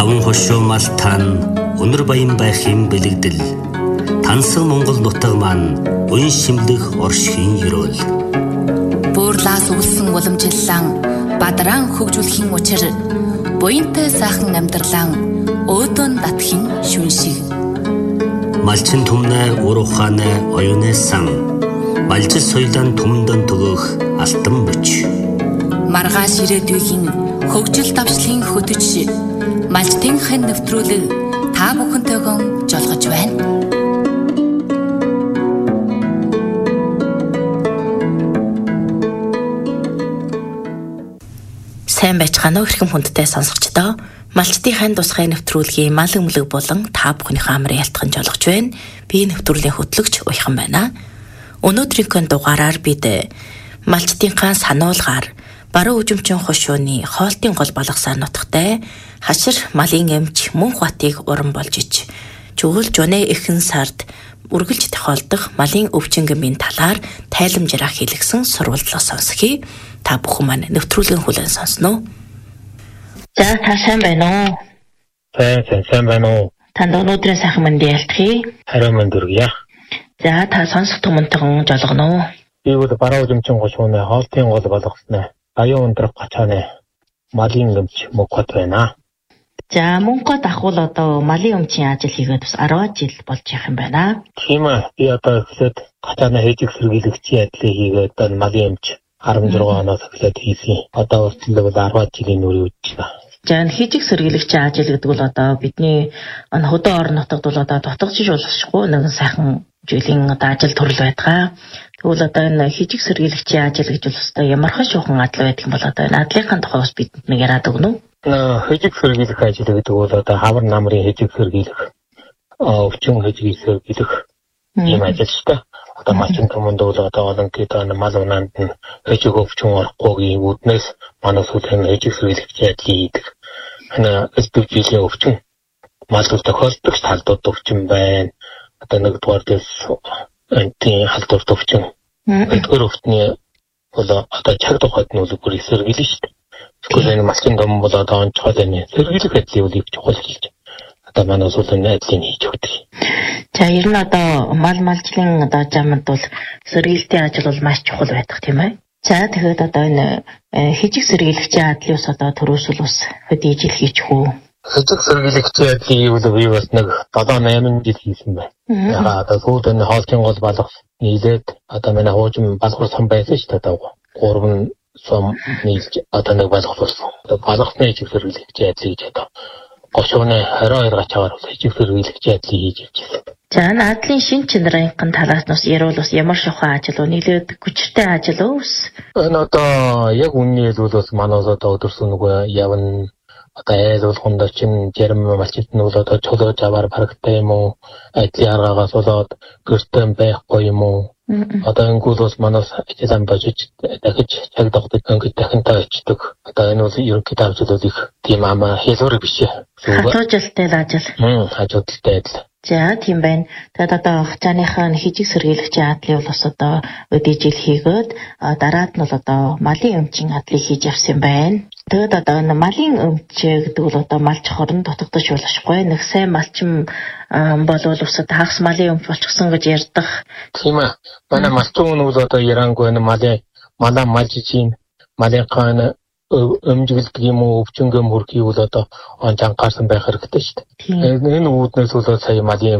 Таван хошуу малтаан өнөр баян байхын бэлэгдэл тансаг Монгол нутаг маань уян шимлэх оршихын ёроол. Буурлаас өвлсөн уламжлалан бадран хөгжүүлэхийн учир буянтай сайхан амьдралан өөдөн татхийн шүн шиг. Малчин түмнэ уруханэ оюунэ сан малжис соёлын түмдэн төгөх алтан мөч. Маргааш ирээдүйн хөгжил давшлын хөтөч малчтын хэн нэвтрүүлэг та бүхэнтэйгөө жолгож байна. Сайн байцгаана уу хэрхэн хүндтэй сонсогчдоо. Малчтын хэн тусгай нэвтрүүлгийн мал өмлөг болон та бүхнийхээ амрын ялтхан жолгож байна. Би нэвтрүүлгийн хөтлөгч Уяхан байна. Өнөөдрийн дугаараар бид малчтынхаа сануулгаар баруун үжимчин хошууны хоолтын гол балгасаа нутагтай хашир малын эмч Мөнх Батыг уран болж ич чүгэл жонэ эхэн сард үргэлж тохиолдох малын өвчнгөмийн талаар тайламжраа хэлгсэн сурвалжлаа сонсхий. Та бүхэн маань нэвтрүүлгийн хүлээн сонсноо. За та сайн байна уу? Сайн байна уу? Танд өнөөдрийн сайхан мэндийг ялтгий. Харин мэнд хүргье. За та сонсох түмэнтэйгэн жолгоно уу? Би бол баруун үжимчин хошууны хоолтын гол болгосноо аюун ундрах гачааны малын эмч Мөнх Бат байна. За Мөнх Бат ахвал одоо малын өмчийн ажил хийгээд бас 10 жил болж явах юм байна. Тийм ээ. Би одоо эхлээд гачааны хэжиг сэргийлэгчийн ажлыг хийгээд одоо малын эмч 16 оноос эхлээд хийсэн. Одоо үргэлжлэл бол 10 жилийн үрийн үеч байна. За хэжиг сэргийлэгчийн ажил гэдэг бол одоо бидний хөдөө орон нутагт бол одоо дутгажиж боловсчихгүй нэг сайхан жилийн одоо ажил төрөл байдаг. Тэгвэл одоо энэ хэжиг сэргийлэгчийн ажил гэж бол одоо ямархан шуухан ажил байдаг юм бол одоо энэ ажлынхаа тухай бас бидэнд нэг яриад өгнө үү? Хэжиг сэргийлэх ажил гэдэг бол одоо хавар намрын хэжиг сэргийлэх, өвчин хэжиг сэргийлэх юм ажил шүү дээ. Одоо малчин түмэнд бол одоо олон гэдэг мал унаанд нь хэжиг өвчин орохгүй үүднээс манай сүүлийн хэжиг сэргийлэгчийн ажлыг хийдэг. Энэ өвчин өвчин мал тохиолддог талдууд өвчин байна. Одоо нэгдүгээр дэс энтийн халдвар өвчин. Эдгээр өвчний бол одоо цаг тухайд нь үлгэр сэргийлнэ шүү дээ. Тэгвэл энэ малчин том бол одоо онцгой энэ сэргийлэх ажлыг үл чухал хийж одоо манай сүүлийн ажлыг хийж өгдөг. За ер нь одоо малчлын одоо замд бол сэргийлтийн ажил бол маш чухал байдаг тийм ээ. За тэгэхээр одоо энэ хэжиг сэргийлэгчийн ажлын ус одоо төрөөсөл ус хөдөө ижил хийчих үү? Хэжиг сэргийлэгчийн ажлыг бол би бас нэг 7-8 жил хийсэн байна. Ягаад одоо сүүл энэ хоолтын гол балгас нийлээд одоо манай хуужим балгуур сан байсан шүү дээ. 3 сум нийлж одоо нэг балгас болсон. Балгасны хэжиг сэргийлэгчийн ажлыг хийж одоо гошууны 22 гачаагаар хэжиг сэргийлэгчийн ажлыг хийж явчихсан. За надлын шин чанарын талаас нь ярил бас ямар шохон ажил уу нийлээд хүчтэй ажил уу? Энэ одоо яг үнний хэлбэл бас манайс одоо өдөрсөн нөгөө явна одоо айл болгонд чин жирм малчит нь бол одоо чулууж аваар парагтай юм уу ажлын аргаагаас болоод гэртэн байхгүй юм уу одоо ингүүл бас манайс ажиллан божиж дахиж цаг тогтдог ингээд дахинтай очдөг одоо энэ бол ерөнхийдөө ажил бол их тийм ама хэлбэр биш хажуужилттай ажил хажуужилттай ажил. За тийм байна. Тэгээд одоо хацааныхаа хэжиг сэргийлэгчийн ажлыг бол бас одоо өдөө жил хийгээд дараад нь бол одоо малын өмчийн ажлыг хийж явсан байна. Тэгээд одоо энэ малын өмч гэдэг бол одоо малч хорон дутагдаж болохгүй. Нэг сайн малчин болвол ус одоо хагас малын өмч болчихсон гэж ярьдаг. Тийм ээ. Манай малчин хүн бол одоо ярангүй энэ малаа малж чинь малын хаана өмжүүлдэг юм уу өвчнгөм хөрхий бол одоо он анхаарсан байх хэрэгтэй шүү дээ. Энэ үүднээс бол сая малын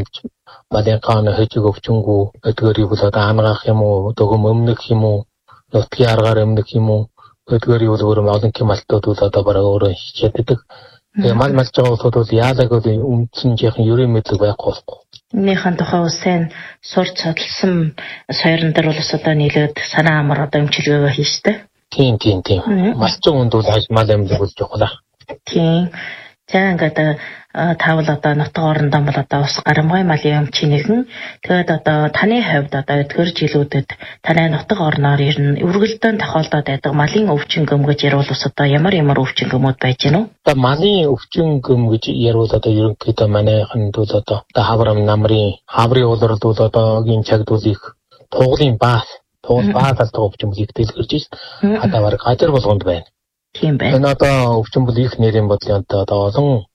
хаана хэжиг өвчнгөө эдгээрийг бол одоо ангаах юм уу дөгөм өмнөх юм уу нутгийн аргаар өмнөх юм уу эдгээрийг бол өөр олон малтууд бол одоо бараг өөрөө хичээдэг. Мал малж байгаа улсууд бол яалаг бол үндсэн жихэн ерөн мэдлэг байхгүй болохгүй. Энийхэн тухай усын сурч судалсан сойрон дээр бол одоо нийлээд санаа амар одоо эмчилгээгээ хийжтэй. Тийм. Малчин хүнд бол мал амьд болж явах. Тийм. За ингээд таавал одоо нутаг орондоо бол одоо ус гарамгай малын өмчийн нэгэн. Тэгээд одоо таны хувьд одоо эдгээр жилүүдэд таны нутаг орноор ер нь үргэлжлэн тохиолдоод байдаг малын өвчнгөм гэж ярил ус одоо ямар өвчнгөмүүд байж гэнэ үү? Одоо малын өвчнгөм гэж ярил одоо ерөнхийдөө манайханд бол одоо хаврам намрын хаврын улирал бол одоогийн цагт бол их туглын баас бааталтай өвчмөлийг дэлгэрж байна. Одоо баг газар болгонд байна. Тийм байна. Энэ одоо өвчин бол их нэрийн бодлын одоо олон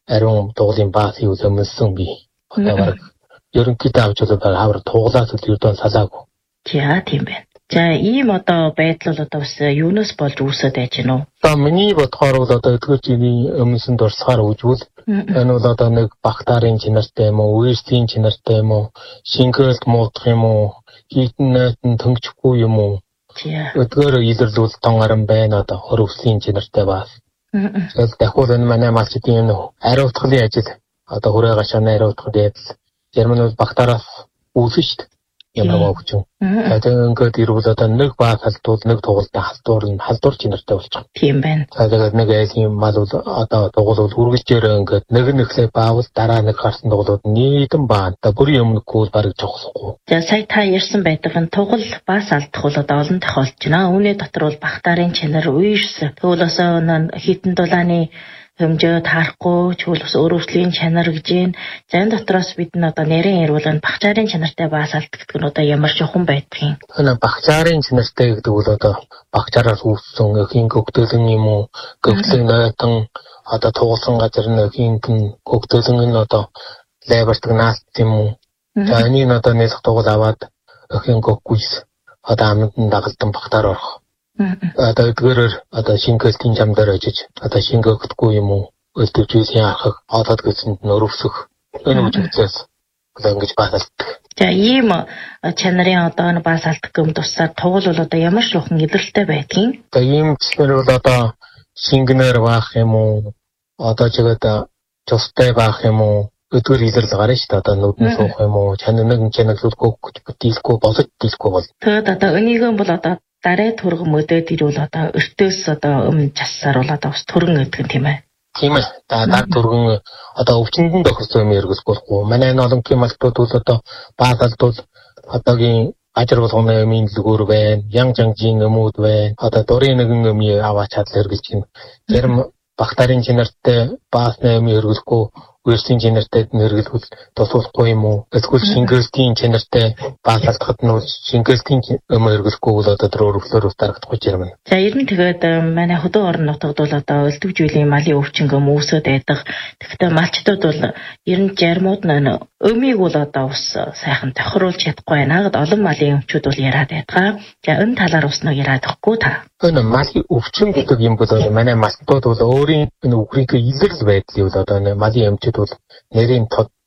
ариун дуулын баас юу өмсөн би. Одоо баг ерөнхийдөө авч бол хавар туглаад ердөө салаагүй. Тийм байна. За ийм одоо байдал бол одоо бас юунаас болж үүсэж байж гэнэ үү? Одоо миний бодохоор бол одоо эдгээрчний өмсөн дурсахаар үжвэл энэ бол одоо нэг бактарын чинартай юм уу, вирусийн чинартай юм уу, шингээлт муудах юм уу, хитэн найтан төнгөхгүй юм уу? Эдгээр илэрлүүл тонгаран байна одоо хөрөвслийн чинартай бас. Тэгэхээр дахиад энэ манай малчдын энэ ариутгын ажил одоо хүрээ гашааны ариутгын байдал Герман бол бактараас үүсэн шүү дээ. Ямар гооч юм. Тэгээд ингээд ирвэл одоо нэг баа халдвал нэг тугалдаа халдвар чинартай болчих. Тийм байна. Тэгээд нэг айлын мал бол одоо тугалвал үргэлжээр ингээд нэг нэглээ баавал дараа нэг гарсан тугалууд нийтэн баа. Одоо бүрийн өмнөхгүй барыг жогсохгүй. За сая та ярьсан байдаг нь тугал бас алдах бол одоо олон тохиолдож байна. Үүний дотор бол бактарын чинар вирус төлөөсөө хитэн дулааны хэмжээ таарахгүй чиглэл ус өөрөвслийн чанар гэж юм. За энэ дотроос бид нь одоо нэрийн яруулан багцаарын чанартай баас алддаг гэдэг нь одоо ямар жоохон байдгийг. Энэ багцаарын чанартай гэдэг бол одоо багцаараас үүссэн эхийн гөгдөлн юм уу? Гөгдлөг нойтон одоо тугалсан газар нь эхийн гөгдөлн нь одоо лайбардаг нааст юм уу? За энийг одоо нэлэх тугал аваад эхийн гөггүйс одоо амьд дагалдан багтаар орох. Одоо эдгээрээр одоо шингээлийн зам дээр очиж одоо шингээгдэхгүй юм уу? Өлтөвчийн архаг одод гэсэнд нь өрөвсөх энэ үжигцээс одоо ингэж баасалдаг. За ийм чанарын одоо энэ баасалдаг юм тусаар тугал бол одоо ямар ч ухаан илрэлтэй байдгийг. Одоо ийм чанар бол одоо шингэнээр баах юм уу? Одоо чигээд цустай баах юм уу? Эдгээр илэрл гарна шүү дээ. Одоо нүдэн суух юм уу? Чанарыг чанаглуулахгүй бүтээлгүй болож дийлэхгүй бол. Тэгэд одоо өнийгөө бол одоо дараа түргэн мөдөд ирвэл одоо өртөөс одоо өмнө чассаар бол одоо бас түргэн гэдэг юм тийм ээ. Тийм ээ. Дараа түргэн одоо өвчнөд тохирсон юм эргэлзэхгүй. Манай энэ олонгийн малтууд бол одоо баасалдвал одоогийн ажир болгоны юмын дэлгүүр байна. Янжанжийн өмүүд байна. Одоо дурын нэгэн юм аваач чадал эргэлж байна. Зарим бактарын чинартай баасны юм эргэлэхгүй. Вирусийн чанартай нэргэлбэл тусуулахгүй юм уу? Эсвэл шингээлтийн чанартай баасалдахад нь шингээлтийн юм хэрэглэхгүй бол одоо тэр өрөвлөөр дарагдахгүй юм байна. За ер нь тэгээд манай хөдөө орон нутгад бол одоо өлтөвжүүлийн малын өвчнгөм үүсэт байдаг. Тэгэхдээ малчдууд бол ер нь жармууд нь өмийг бол одоо ус сайхан тохируулж чадахгүй байна гэд олон малын өмчүүд бол яриад байдаг. За энэ талаар ус нэг яриад өгөхгүй та. Энэ малын өвчин гэдэг юм бол манай малчдууд бол өөрийн энэ үхрийнхээ илэрл байдлыг бол одоо малын өмчүүд бол нэрийн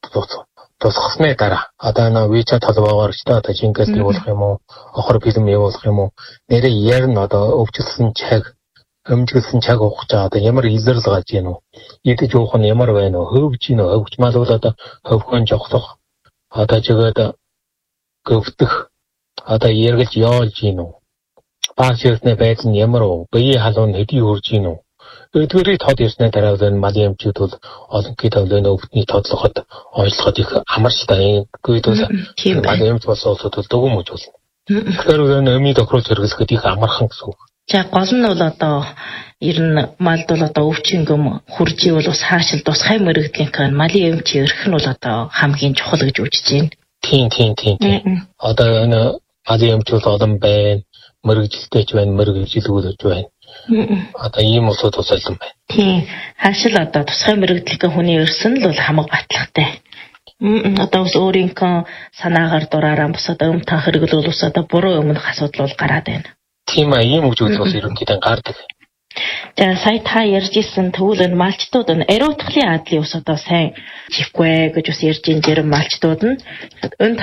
тусгасны дараа одоо нэг WeChat холбоогоор ч одоо шингээлт явуулах юм уу, охор фильм явуулах юм уу, нэрээ ярина одоо өвчлсөн чаг, өмжүүлсэн чаг ухаж байгаа одоо ямар илэрл гаж гин үү? Идэж уух нь ямар байна вэ? Хөвж гин үү? Хөвж мал бол одоо хөвхөн жогсох одоо жигээд гөвдөх одоо яргалж яолж гин үү? Бааш ирсний байдал нь ямар вэ? Бие халуун хэдий хурж гин үү? Эдгээрийг тод ирсний дараа л малын эмчүүд бол олонхий төвлөний өвдний тодлоход онцлоход их амар ч та ингээд бол малын эмч болсон улсууд бол дөгөн мөжүүлнэ. Тэгэхээр энэ өмийг тохируулж хэрэглэхэд их амархан гэсэн үг. За гол нь бол одоо ер нь малд бол одоо өвчнгөм хуржий бол ус хаашил тусгай мэрэгдлийнх нь малын эмч өрх нь бол одоо хамгийн чухал гэж үзэж байна. Тийм. Одоо энэ малын эмч бол олон байна. Мэрэгжилтэй ч байна, мэрэгжилгүүлж байна. Одоо ийм усуд тусалсан байна. Тийм. Хаашил одоо тусгай мэрэгдлийнхэн хүний өрсөн л бол хамаг батлагтай. Одоо ус өөрийнхөө санаагаар дураараа бусад өм та хэрэглүүл ус одоо буруу өмнөх асуудал бол гараад байна. Тийм аа, ийм үгжүүд бас ерөнхийдөө гардаг. За сая та ярьж ирсэн тэгвэл энэ малчдууд нь ариутгын адлын ус одоо сайн чихгүй гэж бас ярьж ин зэрэг малчдууд нь энэ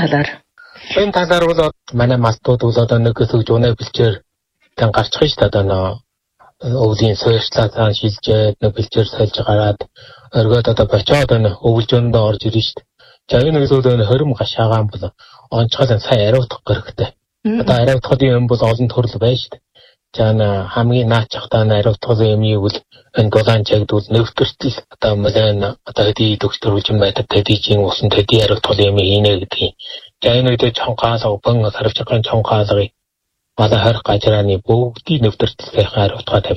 талаар бол манай малчдууд бол одоо нэг хэсэг жуунаа бэлчээр тань гарчих шүү дээ одоо өвлийн сойрчлаа шилжээд нэг бэлчээр сольж гараад оргиод одоо бочоод энэ өвлжөндөө орж ирнэ шүү дээ. За энэ зүйл энэ хорим гашаагаан бол онцгой сайн ариутгах хэрэгтэй. Одоо ариутгахын юм бол олон төрөл байна шүү дээ. За хамгийн наачхтаа ариутгахын юм юу вэ? Энэ дулаан чагдвал нэвтэртэл одоо мэлэн одоо хэдий төгсдөрүүлж байдаг тэдийн усан тэдий ариутгах юм хийнэ гэдгийг. За энэ үед чонгаалга бэн харвчгаан чонгаалгыг мала харих гажрааны бүгдийг нэвтэртэл сайхан ариутгаа тавьж